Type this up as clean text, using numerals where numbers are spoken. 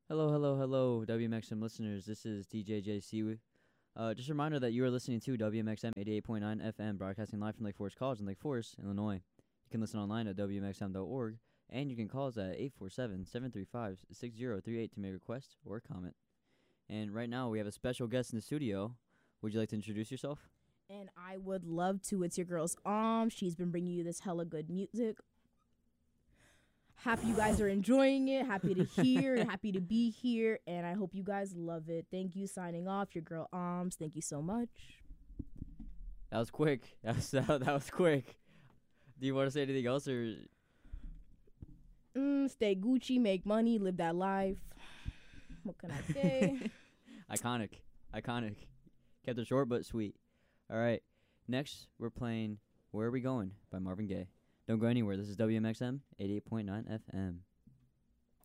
Hello, hello, hello, WMXM listeners. This is DJJC. Just a reminder that you are listening to WMXM 88.9 FM, broadcasting live from Lake Forest College in Lake Forest, Illinois. You can listen online at WMXM.org, and you can call us at 847-735-6038 to make a request or a comment. And right now, we have a special guest in the studio. Would you like to introduce yourself? And I would love to. It's your girl's She's been bringing you this hella good music. Happy you guys are enjoying it. Happy to hear. Happy to be here. And I hope you guys love it. Thank you. Signing off. Your girl Thank you so much. That was quick. That was quick. Do you want to say anything else or? Stay Gucci, make money, live that life. What can I say? Iconic. Kept it short but sweet. All right. Next, we're playing Where Are We Going by Marvin Gaye. Don't go anywhere. This is WMXM 88.9 FM.